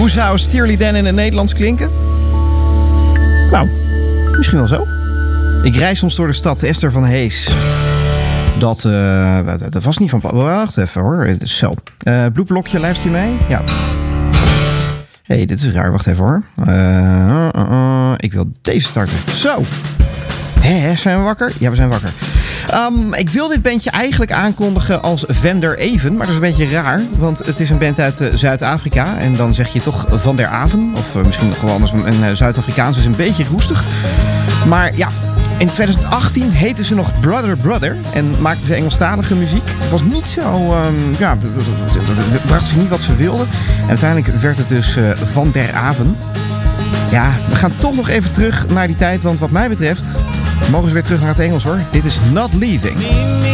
Hoe zou Steely Dan in het Nederlands klinken? Nou, misschien wel zo. Ik reis soms door de stad, Esther van Hees. Dat was niet van... Wacht even hoor. Zo. Bloedblokje, luister je mee? Ja. Hé, dit is raar. Wacht even hoor. Ik wil deze starten. Zo. Zijn we wakker? Ja, we zijn wakker. Ik wil dit bandje eigenlijk aankondigen als Van der Even. Maar dat is een beetje raar. Want het is een band uit Zuid-Afrika. En dan zeg je toch Van der Aven. Of misschien nog wel anders. En Zuid-Afrikaans is een beetje roestig. Maar ja... In 2018 heten ze nog Brother Brother en maakten ze Engelstalige muziek. Het was niet zo... brachten ze niet wat ze wilden. En uiteindelijk werd het dus Van der Aven. Ja, we gaan toch nog even terug naar die tijd. Want wat mij betreft mogen ze weer terug naar het Engels hoor. Dit is Not Leaving.